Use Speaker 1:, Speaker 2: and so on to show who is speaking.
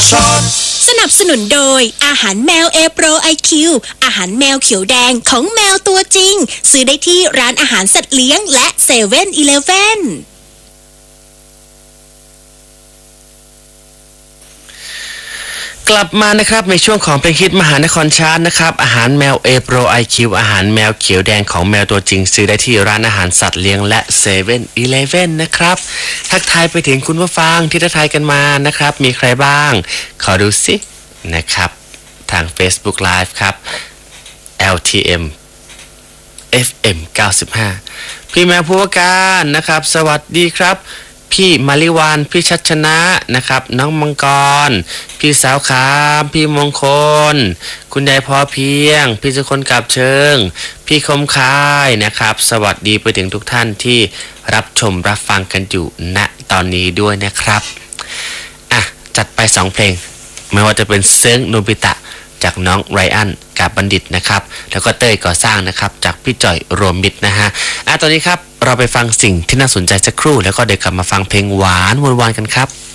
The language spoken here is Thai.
Speaker 1: ช็อต
Speaker 2: สนับสนุนโดยอาหารแมวเอโปรไอคิวอาหารแมวเขียวแดงของแมวตัวจริงซื้อได้ที่ร้านอาหารสัตว์เลี้ยงและเซเว่นอีเลฟเว่น
Speaker 3: กลับมานะครับในช่วงของเพลงฮิตมหานครชาร์ตนะครับอาหารแมวเอโปรไอคิวอาหารแมวเขียวแดงของแมวตัวจริงซื้อได้ที่ร้านอาหารสัตว์เลี้ยงและเซเว่นอีเลฟเว่นนะครับทักทายไปถึงคุณผู้ฟังที่ทักทายกันมานะครับมีใครบ้างขอดูสินะครับทาง Facebook Live ครับ LTM FM 95พี่แมวผู้ว่าการนะครับสวัสดีครับพี่มาริวานพี่ชัชนะนะครับน้องมังกรพี่สาวขามพี่มงคลคุณยายพอเพียงพี่สุคนกับเชิงพี่คมคายนะครับสวัสดีไปถึงทุกท่านที่รับชมรับฟังกันอยู่ณตอนนี้ด้วยนะครับอ่ะจัดไป2เพลงไม่ว่าจะเป็นเซิงโนบิตะจากน้องไรอันกับบัณฑิตนะครับแล้วก็เต้ยก่อสร้างนะครับจากพี่จ่อยรวมมิตรนะฮะตอนนี้ครับเราไปฟังสิ่งที่น่าสนใจสักครู่แล้วก็เดี๋ยวกลับมาฟังเพลงหวานวนๆกันครับ